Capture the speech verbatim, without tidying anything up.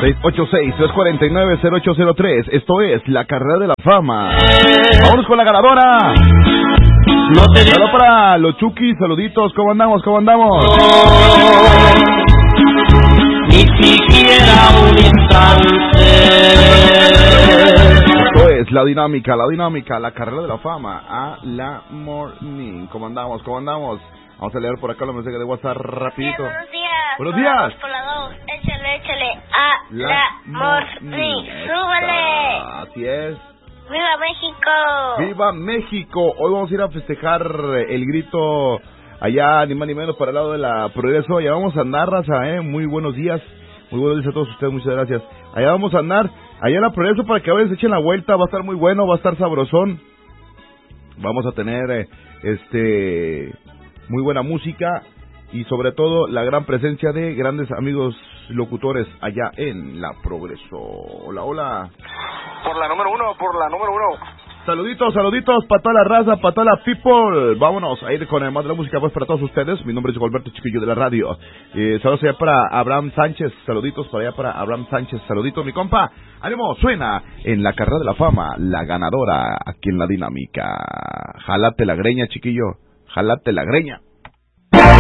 seis ocho seis, tres cuatro nueve, cero ocho cero tres. Esto es La Carrera de la Fama. Vámonos con la ganadora. Saludos para los Chucky, saluditos. ¿Cómo andamos? ¿Cómo andamos? Ni siquiera un instante. Esto es la dinámica, la dinámica, la carrera de la fama a la morning. ¿Cómo andamos? ¿Cómo andamos? Vamos a leer por acá los mensajes de WhatsApp rapidito. Buenos días. Buenos días. Por la dos, échale, échale a la, la morning. Súbale. Así es. ¡Viva México! ¡Viva México! Hoy vamos a ir a festejar el grito allá, ni más ni menos, para el lado de la Progreso. Allá vamos a andar, raza, ¿eh? Muy buenos días. Muy buenos días a todos ustedes, muchas gracias. Allá vamos a andar, allá en la Progreso, para que a veces echen la vuelta. Va a estar muy bueno, va a estar sabrosón. Vamos a tener, eh, este, muy buena música y sobre todo la gran presencia de grandes amigos locutores allá en la Progreso. Hola, hola. Por la número uno, por la número uno. Saluditos, saluditos para toda la raza, para toda la people. Vámonos a ir con el más de la música pues para todos ustedes. Mi nombre es Alberto Chiquillo de la radio. Eh, saludos allá para Abraham Sánchez, saluditos para allá para Abraham Sánchez, saluditos mi compa. Ánimo, suena en la carrera de la fama, la ganadora aquí en la dinámica. Jálate la greña, chiquillo, jálate la greña.